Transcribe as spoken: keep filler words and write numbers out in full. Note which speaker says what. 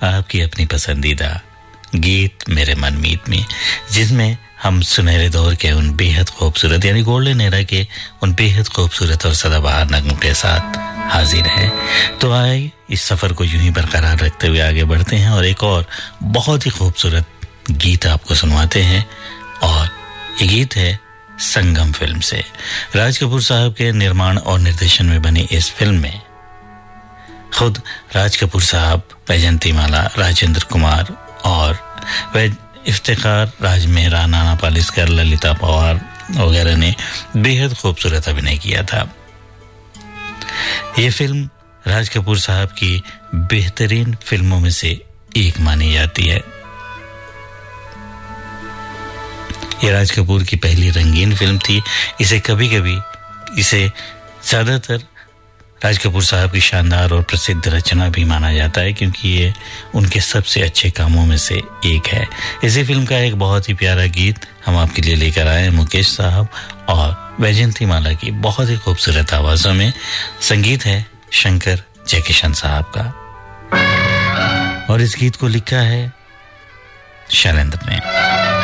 Speaker 1: आपकी अपनी पसंदीदा गीत मेरे मनमीत में, जिसमें हम सुनहरे दौर के उन बेहद खूबसूरत यानी गोल्डन एरा के उन बेहद खूबसूरत और सदाबहार नगमों के साथ हाजिर हैं। तो आए इस सफ़र को यूं ही बरकरार रखते हुए आगे बढ़ते हैं और एक और बहुत ही खूबसूरत गीत आपको सुनवाते हैं। और ये गीत है संगम फिल्म से। राज कपूर साहब के निर्माण और निर्देशन में बनी इस फिल्म में खुद राज कपूर साहब, वैजंती माला, राजेंद्र कुमार और वह इफ्तिखार, राज मेहरा, नाना पालिस्कर, ललिता पवार वगैरह ने बेहद खूबसूरत अभिनय किया था। ये फिल्म राज कपूर साहब की बेहतरीन फिल्मों में से एक मानी जाती है। ये राज कपूर की पहली रंगीन फिल्म थी। इसे कभी कभी इसे ज्यादातर राज कपूर साहब की शानदार और प्रसिद्ध रचना भी माना जाता है, क्योंकि ये उनके सबसे अच्छे कामों में से एक है। इसी फिल्म का एक बहुत ही प्यारा गीत हम आपके लिए लेकर आए हैं मुकेश साहब और वैजंती माला की बहुत ही खूबसूरत आवाजों में। संगीत है शंकर जयकिशन साहब का और इस गीत को लिखा है शैलेंद्र ने।